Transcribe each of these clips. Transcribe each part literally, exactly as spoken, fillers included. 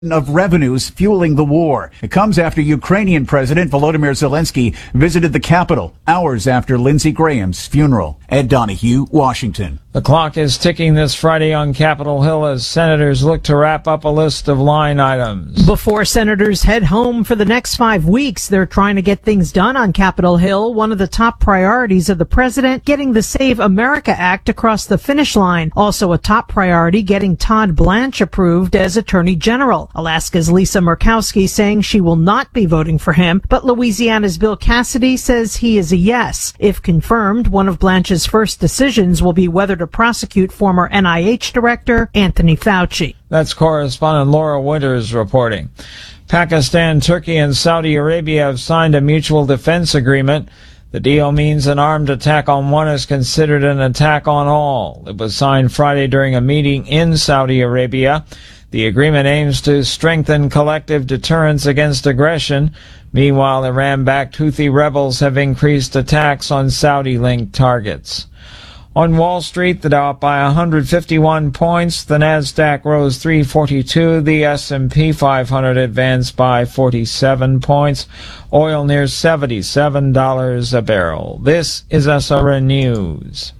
of revenues fueling the war. It comes after Ukrainian President Volodymyr Zelensky visited the capital hours after Lindsey Graham's funeral. Ed Donahue, Washington. The clock is ticking this Friday on Capitol Hill as senators look to wrap up a list of line items. Before senators head home for the next five weeks, they're trying to get things done on Capitol Hill. One of the top priorities of the president, getting the Save America Act across the finish line. Also a top priority, getting Todd Blanche approved as Attorney General. Alaska's Lisa Murkowski saying she will not be voting for him, but Louisiana's Bill Cassidy says he is a yes. If confirmed, one of Blanche's first decisions will be whether to prosecute former N I H director Anthony Fauci. That's correspondent Laura Winters reporting. Pakistan, Turkey, and Saudi Arabia have signed a mutual defense agreement. The deal means an armed attack on one is considered an attack on all. It was signed Friday during a meeting in Saudi Arabia. The agreement aims to strengthen collective deterrence against aggression. Meanwhile, Iran-backed Houthi rebels have increased attacks on Saudi-linked targets. On Wall Street, the Dow up by one hundred fifty-one points. The Nasdaq rose three forty-two. The S and P five hundred advanced by forty-seven points. Oil near seventy-seven dollars a barrel. This is S R N News.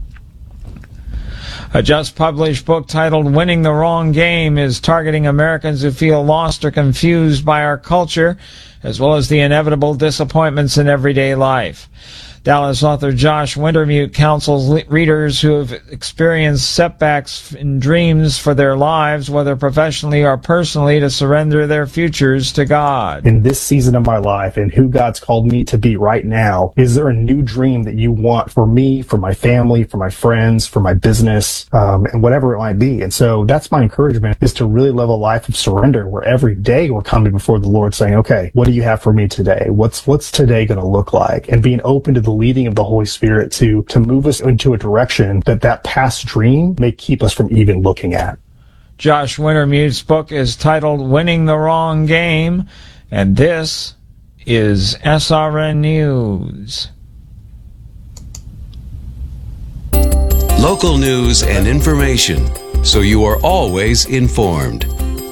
A just-published book titled Winning the Wrong Game is targeting Americans who feel lost or confused by our culture, as well as the inevitable disappointments in everyday life. Dallas author Josh Wintermute counsels le- readers who have experienced setbacks in dreams for their lives, whether professionally or personally, to surrender their futures to God. In this season of my life and who God's called me to be right now, is there a new dream that you want for me, for my family, for my friends, for my business, um, and whatever it might be? And so that's my encouragement, is to really live a life of surrender where every day we're coming before the Lord saying, okay, what do you have for me today? What's, what's today going to look like? And being open to the leading of the Holy Spirit to to move us into a direction that that past dream may keep us from even looking at. Josh Wintermute's book is titled Winning the Wrong Game, and this is S R N News. Local news and information, so you are always informed.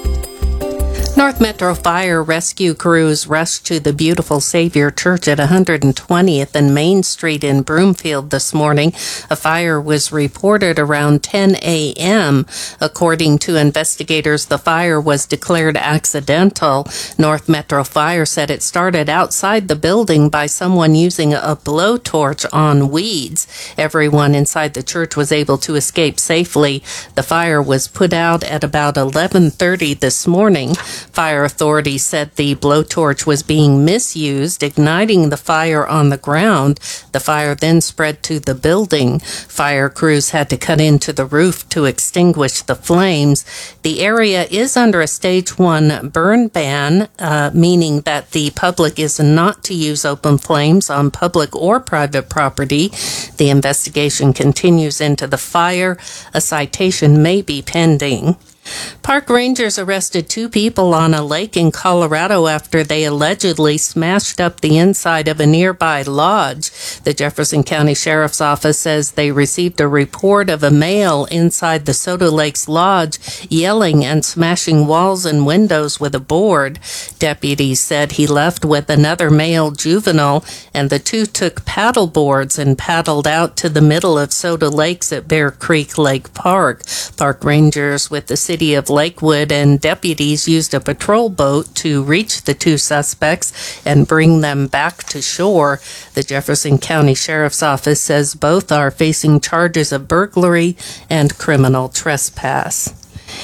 North Metro Fire rescue crews rushed to the Beautiful Savior Church at one hundred twentieth and Main Street in Broomfield this morning. A fire was reported around ten a.m. According to investigators, the fire was declared accidental. North Metro Fire said it started outside the building by someone using a blowtorch on weeds. Everyone inside the church was able to escape safely. The fire was put out at about eleven thirty this morning. Fire authorities said the blowtorch was being misused, igniting the fire on the ground. The fire then spread to the building. Fire crews had to cut into the roof to extinguish the flames. The area is under a stage one burn ban, uh, meaning that the public is not to use open flames on public or private property. The investigation continues into the fire. A citation may be pending. Park rangers arrested two people on a lake in Colorado after they allegedly smashed up the inside of a nearby lodge. The Jefferson County Sheriff's Office says they received a report of a male inside the Soda Lakes Lodge yelling and smashing walls and windows with a board. Deputies said he left with another male juvenile, and the two took paddle boards and paddled out to the middle of Soda Lakes at Bear Creek Lake Park. Park rangers with the city of Lakewood and deputies used a patrol boat to reach the two suspects and bring them back to shore. The Jefferson County Sheriff's Office says both are facing charges of burglary and criminal trespass.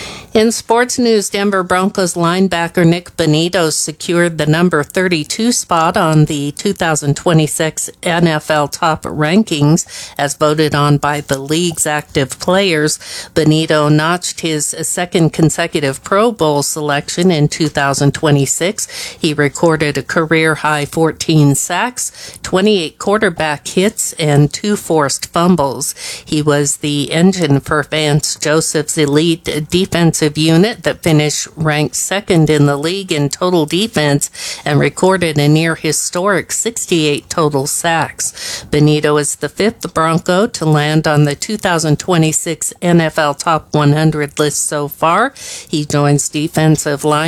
In sports news, Denver Broncos linebacker Nick Bonito secured the number thirty-two spot on the two thousand twenty-six N F L top rankings as voted on by the league's active players. Bonito notched his second consecutive Pro Bowl selection in two thousand twenty-six. He recorded a career-high fourteen sacks, twenty-eight quarterback hits, and two forced fumbles. He was the engine for Vance Joseph's elite defense defensive unit that finished ranked second in the league in total defense and recorded a near historic sixty-eight total sacks. Benito is the fifth Bronco to land on the two thousand twenty-six N F L Top one hundred list so far. He joins defensive line